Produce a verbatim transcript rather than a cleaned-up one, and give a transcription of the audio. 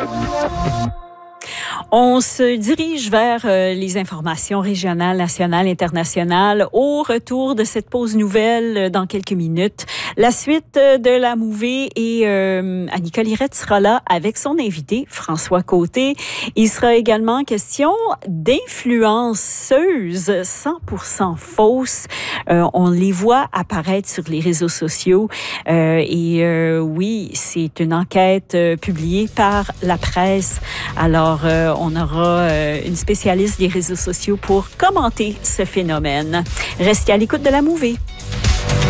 On se dirige vers euh, les informations régionales, nationales, internationales. Au retour de cette pause nouvelle euh, dans quelques minutes, la suite euh, de la mouvée et euh, Annika Lirette sera là avec son invité François Côté. Il sera également question d'influenceuses cent pour cent fausses. Euh, on les voit apparaître sur les réseaux sociaux euh, et euh, oui, c'est une enquête euh, publiée par la presse. Alors, euh, on aura euh, une spécialiste des réseaux sociaux pour commenter ce phénomène. Restez à l'écoute de la mouvée.